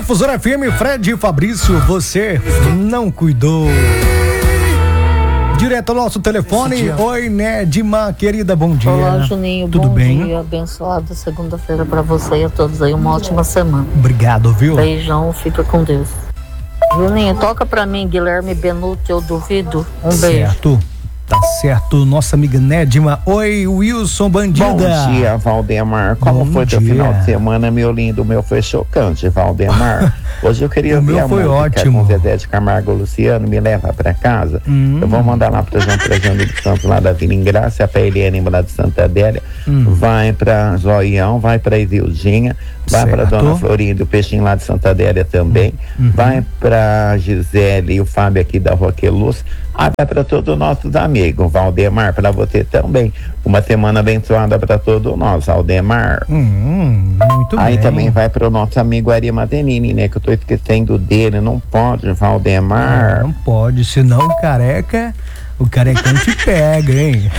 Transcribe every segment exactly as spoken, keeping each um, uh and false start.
Difusora F M, Fred e Fabrício, você não cuidou. Direto ao nosso telefone. Oi, Nédima, querida, bom dia. Olá, Juninho, tudo bom bem? dia, abençoada segunda-feira pra você e a todos aí, uma ótima semana. Obrigado, viu? Beijão, fica com Deus. Juninho, toca pra mim, Guilherme Benuto, eu duvido. Um beijo. Certo. Tá certo, nossa amiga Nédima. Oi, Wilson Bandida. Bom dia, Valdemar. Como Bom foi teu dia. final de semana, meu lindo? O meu foi chocante, Valdemar. Hoje eu queria O ouvir meu a foi música ótimo. com Zezé de Camargo Luciano, me leva pra casa. Hum. Eu vou mandar lá pra João Trajano dos Santos, lá da Vila Ingrácia, pra Eliane lá de Santa Adélia. Hum. Vai pra Zoião, vai pra Isildinha, vai Certo. pra Dona Florinda, o Peixinho lá de Santa Adélia também. Uhum. Vai pra Gisele e o Fábio aqui da Roqueluz. Ah, vai para todos os nossos amigos, Valdemar, para você também. Uma semana abençoada para todos nós, Valdemar. Hum, muito Aí bem. também vai para o nosso amigo Ari Madenini, né? Que eu tô esquecendo dele, não pode, Valdemar. Não pode, senão o careca, o carecão te pega, hein?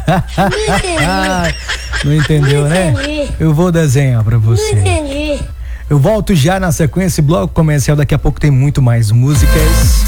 Não entendeu, né? Eu vou desenhar pra você. Eu volto já na sequência, bloco comercial, daqui a pouco tem muito mais músicas.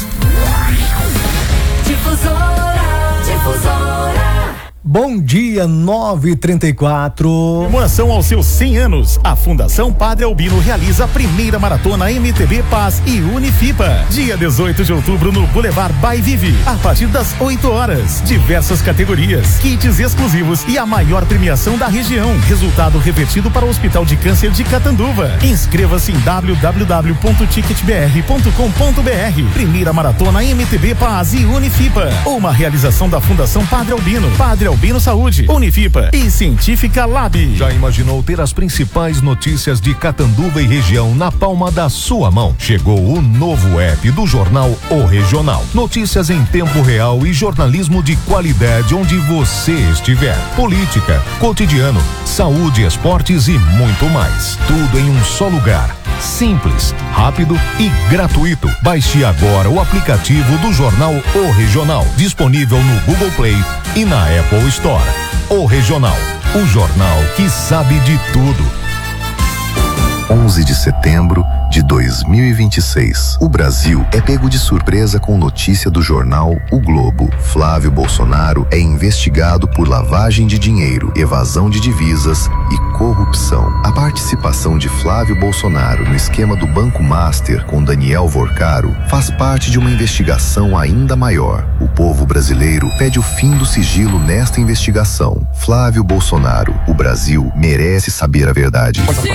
Difusora, difusora. Bom dia, nove e trinta e quatro. Comemoração aos seus cem anos, a Fundação Padre Albino realiza a primeira maratona M T B Paz e Unifipa. Dia dezoito de outubro no Boulevard By Vive, a partir das oito horas. Diversas categorias, kits exclusivos e a maior premiação da região. Resultado revertido para o Hospital de Câncer de Catanduva. Inscreva-se em w w w ponto ticket b r ponto com ponto b r. Primeira maratona M T B Paz e Unifipa. Uma realização da Fundação Padre Albino, Padre Albino Saúde, Unifipa e Científica Lab. Já imaginou ter as principais notícias de Catanduva e região na palma da sua mão? Chegou o novo app do jornal O Regional. Notícias em tempo real e jornalismo de qualidade onde você estiver. Política, cotidiano, saúde, esportes e muito mais. Tudo em um só lugar. Simples, rápido e gratuito. Baixe agora o aplicativo do jornal O Regional, disponível no Google Play e na Apple Store. O Regional, o jornal que sabe de tudo. onze de setembro de dois mil e vinte e seis. O Brasil é pego de surpresa com notícia do jornal O Globo. Flávio Bolsonaro é investigado por lavagem de dinheiro, evasão de divisas e corrupção. A participação de Flávio Bolsonaro no esquema do Banco Master com Daniel Vorcaro faz parte de uma investigação ainda maior. O povo brasileiro pede o fim do sigilo nesta investigação. Flávio Bolsonaro, o Brasil merece saber a verdade. Sim.